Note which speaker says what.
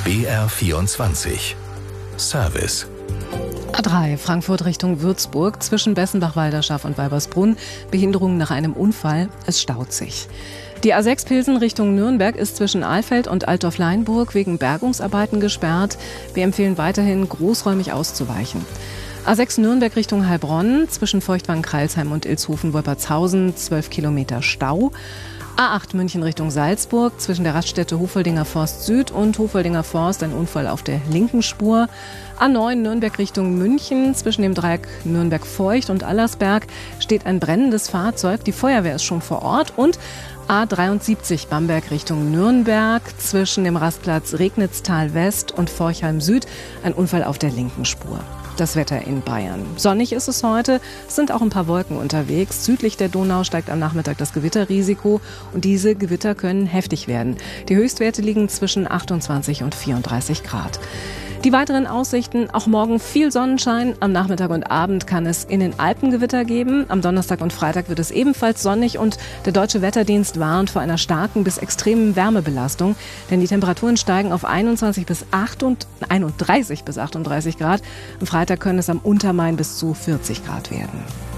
Speaker 1: BR24 Service.
Speaker 2: A3 Frankfurt Richtung Würzburg zwischen Bessenbach-Walderschaff und Weibersbrunn. Behinderung nach einem Unfall. Es staut sich. Die A6 Pilsen Richtung Nürnberg ist zwischen Alfeld und Altdorf-Leinburg wegen Bergungsarbeiten gesperrt. Wir empfehlen weiterhin, großräumig auszuweichen. A6 Nürnberg Richtung Heilbronn zwischen Feuchtwangen-Kreilsheim und Ilshofen-Wolpertshausen 12 Kilometer Stau. A8 München Richtung Salzburg zwischen der Raststätte Hofoldinger Forst Süd und Hofoldinger Forst ein Unfall auf der linken Spur. A9 Nürnberg Richtung München zwischen dem Dreieck Nürnberg-Feucht und Allersberg steht ein brennendes Fahrzeug. Die Feuerwehr ist schon vor Ort. Und A73 Bamberg Richtung Nürnberg zwischen dem Rastplatz Regnitztal West und Forchheim Süd ein Unfall auf der linken Spur. Das Wetter in Bayern. Sonnig ist es heute, es sind auch ein paar Wolken unterwegs. Südlich der Donau steigt am Nachmittag das Gewitterrisiko und diese Gewitter können heftig werden. Die Höchstwerte liegen zwischen 28 und 34 Grad. Die weiteren Aussichten, auch morgen viel Sonnenschein. Am Nachmittag und Abend kann es in den Alpen Gewitter geben. Am Donnerstag und Freitag wird es ebenfalls sonnig und der Deutsche Wetterdienst warnt vor einer starken bis extremen Wärmebelastung. Denn die Temperaturen steigen auf 31 bis 38 Grad. Am Freitag können es am Untermain bis zu 40 Grad werden.